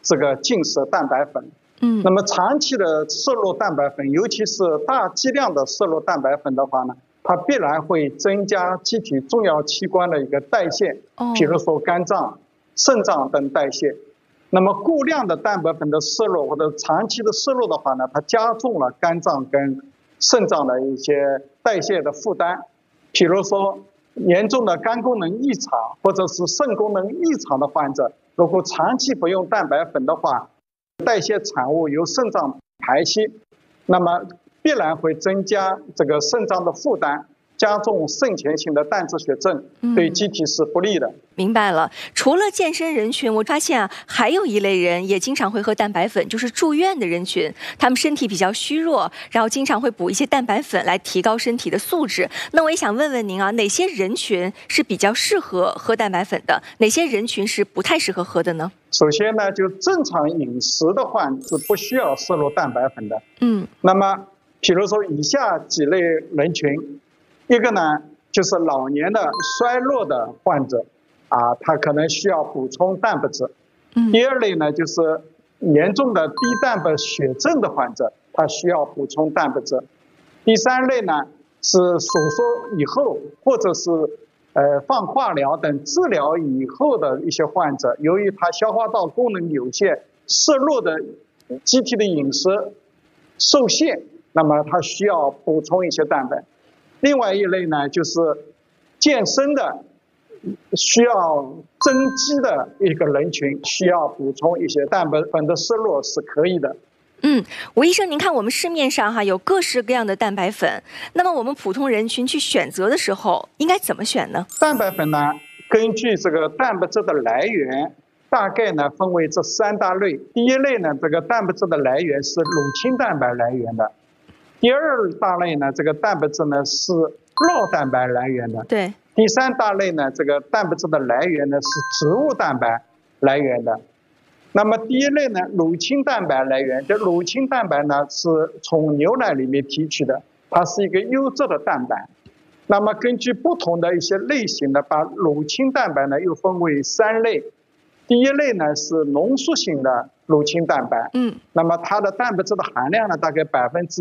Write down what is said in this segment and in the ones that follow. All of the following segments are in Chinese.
这个进食蛋白粉。那么长期的摄入蛋白粉，尤其是大剂量的摄入蛋白粉的话呢，它必然会增加机体重要器官的一个代谢，比如说肝脏、肾脏等代谢。那么过量的蛋白粉的摄入或者长期的摄入的话呢，它加重了肝脏跟肾脏的一些代谢的负担。比如说严重的肝功能异常或者是肾功能异常的患者，如果长期不用蛋白粉的话，代谢产物由肾脏排稀，那么必然会增加这个肾脏的负担，加重肾前型的淡质血症，对机体是不利的。 明白了。除了健身人群，我发现还有一类人也经常会喝蛋白粉，就是住院的人群。他们身体比较虚弱，然后经常会补一些蛋白粉来提高身体的素质。那我也想问问您啊，哪些人群是比较适合喝蛋白粉的？哪些人群是不太适合喝的呢？ 首先呢，就正常饮食的话是不需要摄入蛋白粉的。那么比如说以下几类人群，一个呢就是老年的衰弱的患者他可能需要补充蛋白质。第二类呢就是严重的低蛋白血症的患者，他需要补充蛋白质。第三类呢是手术以后或者是放化疗等治疗以后的一些患者，由于他消化道功能有限，摄入的机体的饮食受限，那么他需要补充一些蛋白。另外一类呢就是健身的需要增肌的一个人群，需要补充一些蛋白粉的摄入是可以的。 吴医生，您看我们市面上有各式各样的蛋白粉，那么我们普通人群去选择的时候应该怎么选呢？ 蛋白粉呢，根据这个蛋白质的来源，大概呢分为这三大类。第一类呢，这个蛋白质的来源是乳清蛋白来源的。第二大类呢，这个蛋白质呢是酪蛋白来源的。 对。 第三大类呢，这个蛋白质的来源呢是植物蛋白来源的。那么第一类呢，乳清蛋白来源，这乳清蛋白呢是从牛奶里面提取的，它是一个优质的蛋白。那么根据不同的一些类型的，把乳清蛋白呢又分为三类。第一类呢是浓缩型的乳清蛋白，那么它的蛋白质的含量呢大概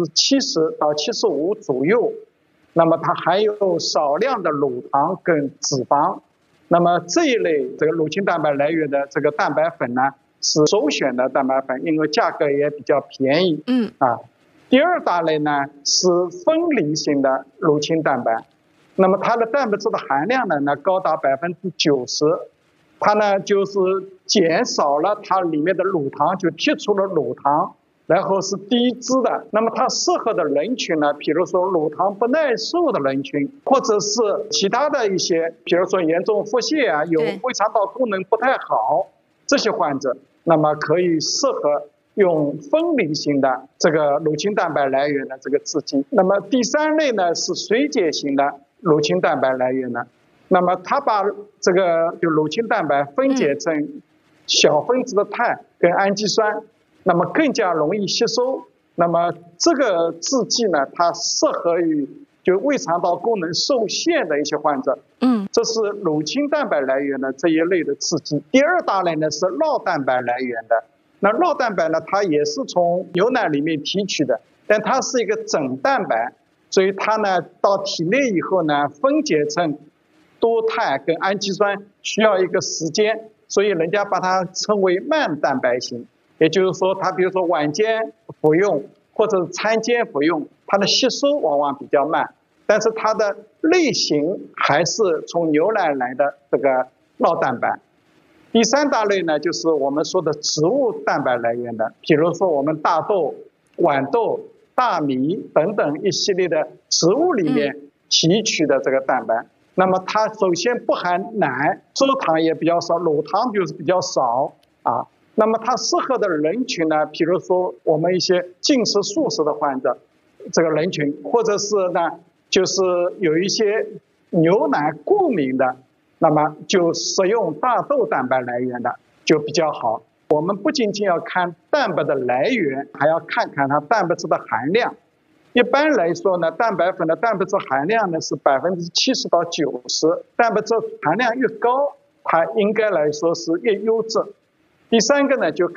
70%到75%左右，那么它含有少量的乳糖跟脂肪。那么这一类这个乳清蛋白来源的这个蛋白粉呢是首选的蛋白粉，因为价格也比较便宜。第二大类呢是分离型的乳清蛋白，那么它的蛋白质的含量呢高达90%，它呢就是减少了它里面的乳糖，就剔除了乳糖，然后是低脂的。那么它适合的人群呢，比如说乳糖不耐受的人群，或者是其他的一些，比如说严重腹泻有胃肠道功能不太好这些患者，那么可以适合用分离型的这个乳清蛋白来源的这个制剂。那么第三类呢是水解型的乳清蛋白来源的，那么它把这个就乳清蛋白分解成小分子的肽跟氨基酸，那么更加容易吸收。那么这个制剂呢，它适合于就胃肠道功能受限的一些患者。这是乳清蛋白来源的这一类的制剂。第二大类呢是酪蛋白来源的。那酪蛋白呢，它也是从牛奶里面提取的，但它是一个整蛋白，所以它呢到体内以后呢，分解成多肽跟氨基酸需要一个时间，所以人家把它称为慢蛋白型。也就是说，它比如说晚间服用或者是餐间服用，它的吸收往往比较慢，但是它的类型还是从牛奶来的这个酪蛋白。第三大类呢，就是我们说的植物蛋白来源的，比如说我们大豆、豌豆、大米等等一系列的植物里面提取的这个蛋白。那么它首先不含奶，蔗糖也比较少，乳糖就是比较少那么它适合的人群呢，比如说我们一些进食素食的患者，这个人群，或者是呢就是有一些牛奶过敏的，那么就使用大豆蛋白来源的就比较好。我们不仅仅要看蛋白的来源，还要看看它蛋白质的含量。一般来说呢，蛋白粉的蛋白质含量呢是70%到90%，蛋白质含量越高，它应该来说是越优质。第三个呢，就